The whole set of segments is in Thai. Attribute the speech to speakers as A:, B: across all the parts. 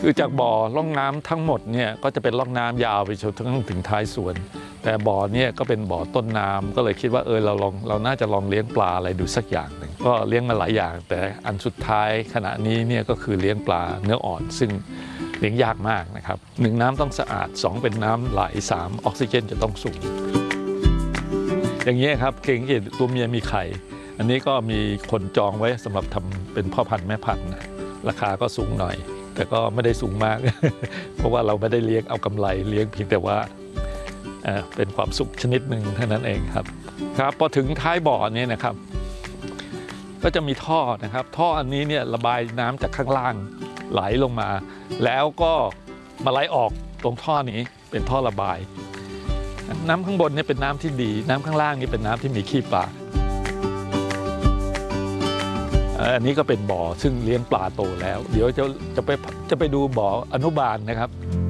A: คือจากบ่อร่องน้ำทั้งหมดเนี่ยก็จะเป็นร่องน้ำยาวไปจนถึงท้ายสวนแต่บ่อเนี่ยก็เป็นบ่อต้นน้ำก็เลยคิดว่าเราน่าจะลองเลี้ยงปลาอะไรดูสักอย่างหนึ่งก็เลี้ยงมาหลายอย่างแต่อันสุดท้ายขณะนี้เนี่ยก็คือเลี้ยงปลาเนื้ออ่อนซึ่งเลี้ยงยากมากนะครับ1น้ำต้องสะอาด2เป็นน้ำไหล3ออกซิเจนจะต้องสูงอย่างนี้ครับเก่งที่ตัวเมียมีไข่อันนี้ก็มีคนจองไว้สำหรับทำเป็นพ่อพันธุ์แม่พันธุ์ราคาก็สูงหน่อยแต่ก็ไม่ได้สูงมาก เพราะว่าเราไม่ได้เลี้ยงเอากำไรเลี้ยงเพียงแต่ว่าเป็นความสุขชนิดหนึ่งเท่านั้นเองครับครับพอถึงท้ายบ่อนี้นะครับก็จะมีท่อนะครับท่ออันนี้เนี่ยระบายน้ำจากข้างล่างไหลลงมาแล้วก็มาไหลออกตรงท่อนี้เป็นท่อระบายน้ำข้างบนเนี่ยเป็นน้ำที่ดีน้ำข้างล่างนี่เป็นน้ำที่มีขี้ปลาอันนี้ก็เป็นบ่อซึ่งเลี้ยงปลาโตแล้วเดี๋ยวจะไปดูบ่ออนุบาลนะครับ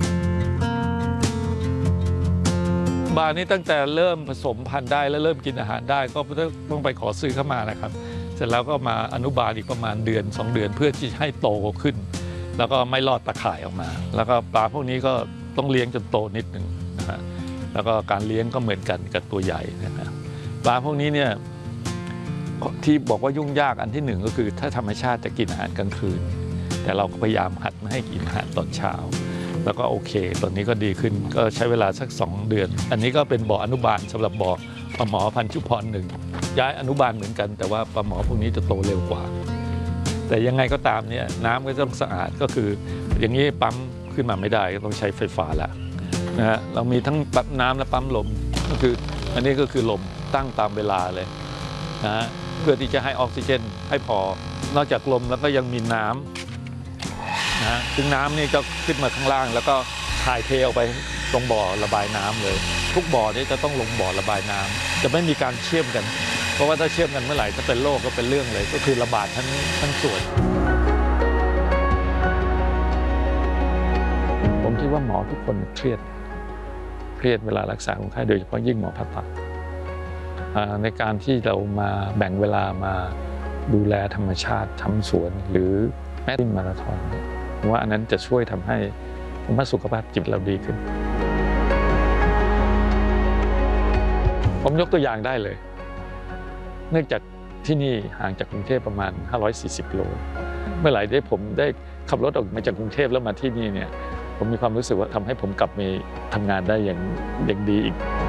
A: บาลนี้ตั้งแต่เริ่มผสมพันธุ์ได้และเริ่มกินอาหารได้ก็ต้องไปขอซื้อเข้ามานะครับเสร็จแล้วก็มาอนุบาลอีกประมาณเดือน2 เดือนเพื่อที่ให้โตขึ้นแล้วก็ไม่รอดตะข่ายออกมาแล้วก็ปลาพวกนี้ก็ต้องเลี้ยงจนโตนิดหนึ่งนะฮะแล้วก็การเลี้ยงก็เหมือนกันกับตัวใหญ่นะครับปลาพวกนี้เนี่ยที่บอกว่ายุ่งยากอันที่1ก็คือถ้าธรรมชาติจะกินอาหารกลางคืนแต่เราก็พยายามหัดไม่ให้กินอาหารตอนเช้าแล้วก็โอเคตอนนี้ก็ดีขึ้นก็ใช้เวลาสัก2 เดือนอันนี้ก็เป็นบ่ออนุบาลสำหรับบ่อปลาหมอพันธุ์ชุมพร1ย้ายอนุบาลเหมือนกันแต่ว่าปลาหมอพวกนี้จะโตเร็วกว่าแต่ยังไงก็ตามเนี่ยน้ำก็ต้องสะอาดก็คืออย่างนี้ปั๊มขึ้นมาไม่ได้ก็ต้องใช้ไฟฟ้าแล้วนะฮะเรามีทั้งปั๊มน้ำและปั๊มลมก็คืออันนี้ก็คือลมตั้งตามเวลาเลยนะเพื่อที่จะให้ออกซิเจนให้พอนอกจากลมแล้วก็ยังมีน้ำนะซึ่งน้ำนี่จะขึ้นมาข้างล่างแล้วก็ถ่ายเทออกไปตรงบ่อระบายน้ำเลยทุกบ่อนี้จะต้องลงบ่อระบายน้ำจะไม่มีการเชื่อมกันเพราะว่าถ้าเชื่อมกันเมื่อไหร่ถ้าเป็นโรคก็เป็นเรื่องเลยก็คือระบาดทั้งส่วนผมคิดว่าหมอทุกคนเครียดเวลารักษาคนไข้โดยเฉพาะยิ่งหมอผ่าตัดในการที่เรามาแบ่งเวลามาดูแลธรรมชาติทำสวนหรือแม้วิ่งมาราธอนว่าอันนั้นจะช่วยทำให้สุขภาพจิตเราดีขึ้นผมยกตัวอย่างได้เลยเนื่องจากที่นี่ห่างจากกรุงเทพประมาณ540 โลเมื่อไหร่ที่ผมได้ขับรถออกมาจากกรุงเทพแล้วมาที่นี่เนี่ยผมมีความรู้สึกว่าทำให้ผมกลับมาทำงานได้อย่างดีอีก